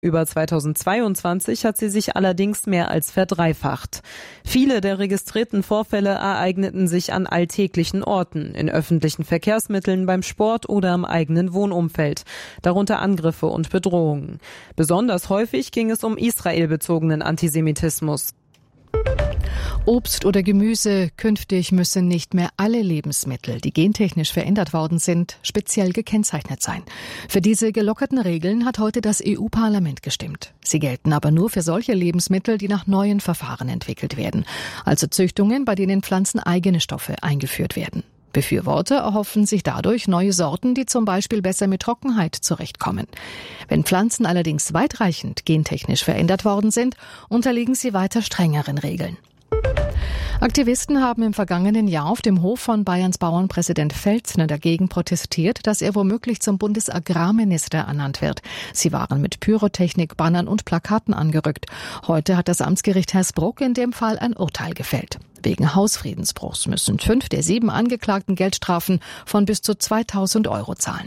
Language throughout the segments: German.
Über 2022 hat sie sich allerdings mehr als verdreifacht. Viele der registrierten Vorfälle ereigneten sich an alltäglichen Orten, in öffentlichen Verkehrsmitteln, beim Sport oder im eigenen Wohnumfeld, darunter Angriffe und Bedrohungen. Besonders häufig ging es um israelbezogenen Antisemitismus. Obst oder Gemüse. Künftig müssen nicht mehr alle Lebensmittel, die gentechnisch verändert worden sind, speziell gekennzeichnet sein. Für diese gelockerten Regeln hat heute das EU-Parlament gestimmt. Sie gelten aber nur für solche Lebensmittel, die nach neuen Verfahren entwickelt werden, also Züchtungen, bei denen pflanzeneigene Stoffe eingeführt werden. Befürworter erhoffen sich dadurch neue Sorten, die zum Beispiel besser mit Trockenheit zurechtkommen. Wenn Pflanzen allerdings weitreichend gentechnisch verändert worden sind, unterliegen sie weiter strengeren Regeln. Aktivisten haben im vergangenen Jahr auf dem Hof von Bayerns Bauernpräsident Pfälzner dagegen protestiert, dass er womöglich zum Bundesagrarminister ernannt wird. Sie waren mit Pyrotechnik, Bannern und Plakaten angerückt. Heute hat das Amtsgericht Hersbruck in dem Fall ein Urteil gefällt. Wegen Hausfriedensbruchs müssen 5 der 7 Angeklagten Geldstrafen von bis zu 2.000 € zahlen.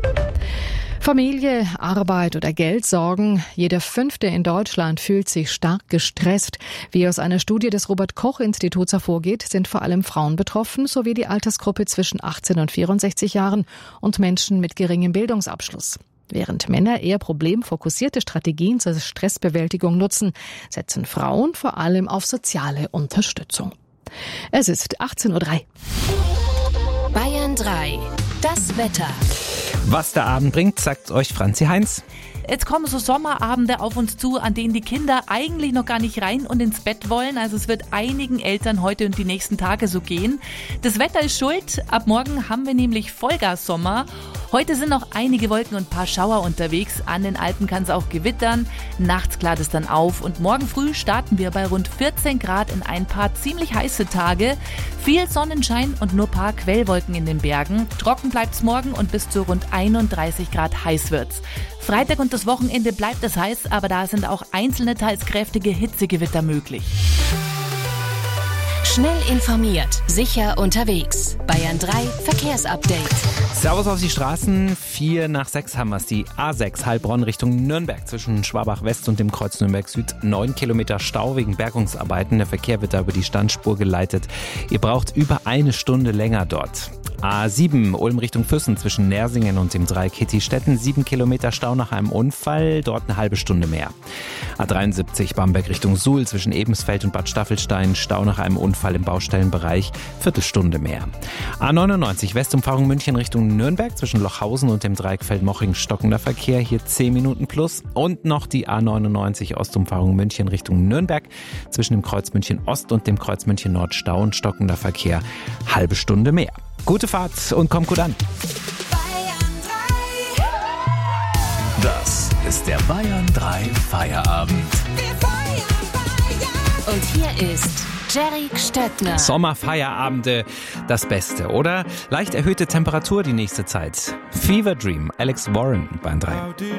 Familie, Arbeit oder Geldsorgen. Jeder 5. in Deutschland fühlt sich stark gestresst. Wie aus einer Studie des Robert-Koch-Instituts hervorgeht, sind vor allem Frauen betroffen, sowie die Altersgruppe zwischen 18 und 64 Jahren und Menschen mit geringem Bildungsabschluss. Während Männer eher problemfokussierte Strategien zur Stressbewältigung nutzen, setzen Frauen vor allem auf soziale Unterstützung. Es ist 18:03 Uhr. Bayern 3. Das Wetter. Was der Abend bringt, sagt euch Franzi Heinz. Jetzt kommen so Sommerabende auf uns zu, an denen die Kinder eigentlich noch gar nicht rein und ins Bett wollen. Also es wird einigen Eltern heute und die nächsten Tage so gehen. Das Wetter ist schuld. Ab morgen haben wir nämlich Vollgas-Sommer. Heute sind noch einige Wolken und ein paar Schauer unterwegs. An den Alpen kann es auch gewittern. Nachts klart es dann auf. Und morgen früh starten wir bei rund 14 Grad in ein paar ziemlich heiße Tage. Viel Sonnenschein und nur ein paar Quellwolken in den Bergen. Trocken bleibt's morgen und bis zu rund 31 Grad heiß wird's. Freitag und das Wochenende bleibt es heiß, aber da sind auch einzelne, teils kräftige Hitzegewitter möglich. Schnell informiert, sicher unterwegs. Bayern 3 Verkehrsupdate. Servus auf die Straßen. 5:45 haben wir es. Die A6 Heilbronn Richtung Nürnberg zwischen Schwabach West und dem Kreuz Nürnberg Süd. 9 Kilometer Stau wegen Bergungsarbeiten. Der Verkehr wird da über die Standspur geleitet. Ihr braucht über 1 Stunde länger dort. A7 Ulm Richtung Füssen zwischen Nersingen und dem Dreieck Hittistetten. 7 Kilometer Stau nach einem Unfall, dort eine halbe Stunde mehr. A73 Bamberg Richtung Suhl zwischen Ebensfeld und Bad Staffelstein. Stau nach einem Unfall im Baustellenbereich, Viertelstunde mehr. A99 Westumfahrung München Richtung Nürnberg zwischen Lochhausen und dem Dreieck Feldmoching stockender Verkehr, hier 10 Minuten plus. Und noch die A99 Ostumfahrung München Richtung Nürnberg zwischen dem Kreuz München Ost und dem Kreuz München Nord Stau und stockender Verkehr, halbe Stunde mehr. Gute Fahrt und kommt gut an. Das ist der Bayern 3 Feierabend. Und hier ist Jerry Stöckner. Sommerfeierabende, das Beste, oder? Leicht erhöhte Temperatur die nächste Zeit. Fever Dream, Alex Warren, Bayern 3.